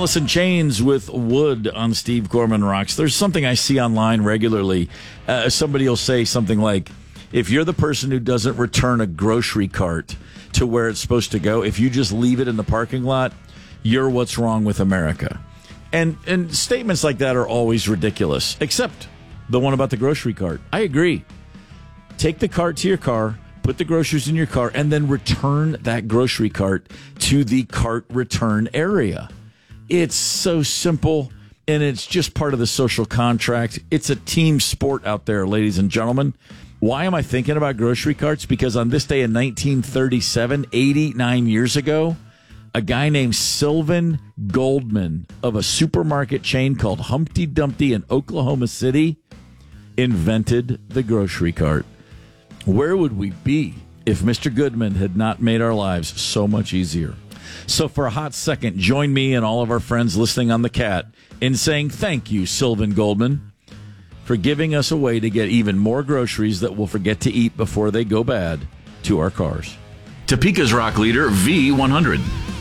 Alice in Chains with Wood on Steve Gorman Rocks. There's something I see online regularly. Somebody will say something like, if you're the person who doesn't return a grocery cart to where it's supposed to go, if you just leave it in the parking lot, you're what's wrong with America. And statements like that are always ridiculous, except the one about the grocery cart. I agree. Take the cart to your car, put the groceries in your car, and then return that grocery cart to the cart return area. It's so simple, and it's just part of the social contract. It's a team sport out there, ladies and gentlemen. Why am I thinking about grocery carts? Because on this day in 1937, 89 years ago, a guy named Sylvan Goldman of a supermarket chain called Humpty Dumpty in Oklahoma City invented the grocery cart. Where would we be if Mr. Goodman had not made our lives so much easier? So for a hot second, join me and all of our friends listening on the Cat in saying thank you, Sylvan Goldman, for giving us a way to get even more groceries that we'll forget to eat before they go bad to our cars. Topeka's rock leader, V100.